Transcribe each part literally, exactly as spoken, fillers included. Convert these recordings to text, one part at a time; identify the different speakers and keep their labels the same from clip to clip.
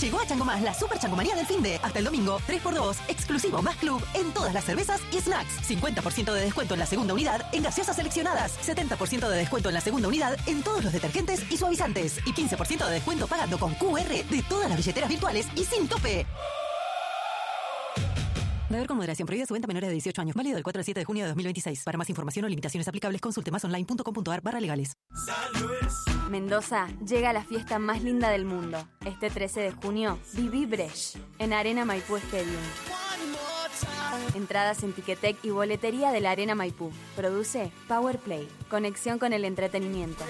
Speaker 1: Llegó a Chango Más la Super Changomanía del Finde. Hasta el domingo, tres por dos, exclusivo más club en todas las cervezas y snacks. cincuenta por ciento de descuento en la segunda unidad en gaseosas seleccionadas. setenta por ciento de descuento en la segunda unidad en todos los detergentes y suavizantes. Y quince por ciento de descuento pagando con Q R de todas las billeteras virtuales y sin tope. Beber con moderación. Prohibida su venta a menores de dieciocho años. Válido del cuatro al siete de junio de dos mil veintiséis. Para más información o limitaciones aplicables, consulte masonline.com.ar barra legales.
Speaker 2: Mendoza llega a la fiesta más linda del mundo. Este trece de junio, viví Brecht en Arena Maipú Stadium. Entradas en Ticketek y boletería de la Arena Maipú. Produce Power Play. Conexión con el entretenimiento.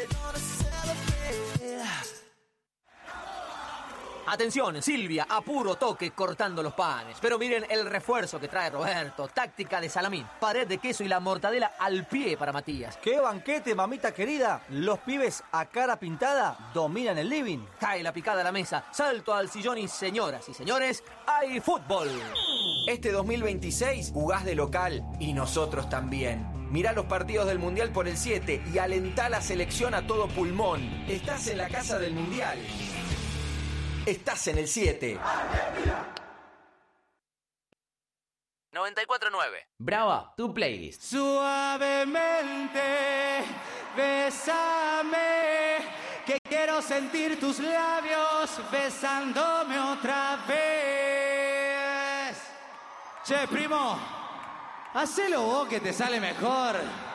Speaker 3: Atención, Silvia, a puro toque cortando los panes. Pero miren el refuerzo que trae Roberto. Táctica de salamín, pared de queso y la mortadela al pie para Matías.
Speaker 4: ¡Qué banquete, mamita querida! Los pibes a cara pintada dominan el living.
Speaker 3: Cae la picada a la mesa, salto al sillón y señoras y señores, hay fútbol.
Speaker 5: Este dos mil veintiséis jugás de local y nosotros también. Mirá los partidos del Mundial por el siete y alentá la selección a todo pulmón. Estás en la casa del Mundial. Estás en el siete.
Speaker 3: noventa y cuatro nueve.
Speaker 6: Brava, tu playlist.
Speaker 7: Suavemente, bésame, que quiero sentir tus labios besándome otra vez. Che, primo, hacelo vos que te sale mejor.